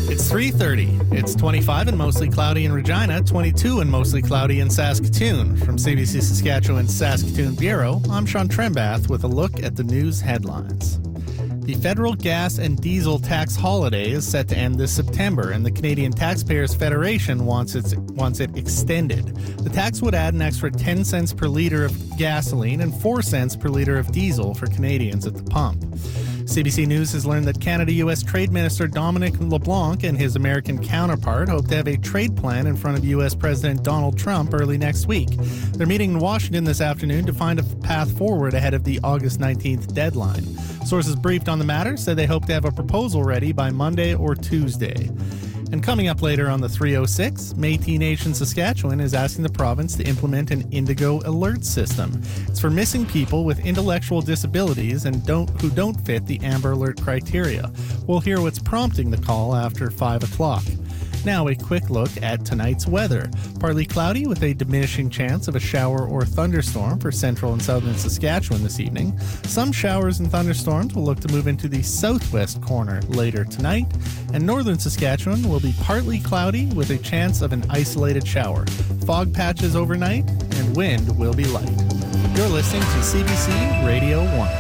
It's 3:30. It's 25 and mostly cloudy in Regina, 22 and mostly cloudy in Saskatoon. From CBC Saskatchewan's Saskatoon Bureau, I'm Sean Trembath with a look at the news headlines. The federal gas and diesel tax holiday is set to end this September, and the Canadian Taxpayers Federation wants it extended. The tax would add an extra 10 cents per litre of gasoline and 4 cents per litre of diesel for Canadians at the pump. CBC News has learned that Canada-U.S. Trade Minister Dominic LeBlanc and his American counterpart hope to have a trade plan in front of U.S. President Donald Trump early next week. They're meeting in Washington this afternoon to find a path forward ahead of the August 19th deadline. Sources briefed on the matter said they hope to have a proposal ready by Monday or Tuesday. And coming up later on the 306, Métis Nation Saskatchewan is asking the province to implement an Indigo alert system. It's for missing people with intellectual disabilities and who don't fit the Amber Alert criteria. We'll hear what's prompting the call after 5 o'clock. Now a quick look at tonight's weather. Partly cloudy with a diminishing chance of a shower or thunderstorm for central and southern Saskatchewan this evening. Some showers and thunderstorms will look to move into the southwest corner later tonight. And northern Saskatchewan will be partly cloudy with a chance of an isolated shower. Fog patches overnight and wind will be light. You're listening to CBC Radio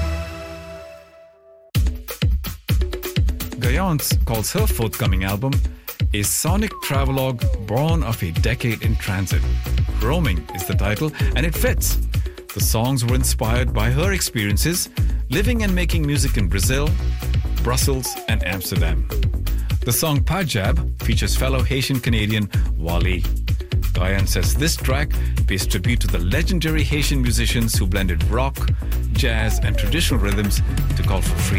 1. Gayance calls her forthcoming album a sonic travelogue born of a decade in transit. Roaming is the title, and it fits. The songs were inspired by her experiences living and making music in Brazil, Brussels, and Amsterdam. The song Pajab features fellow Haitian-Canadian Wally. Gayance says this track pays tribute to the legendary Haitian musicians who blended rock, jazz, and traditional rhythms to call for freedom.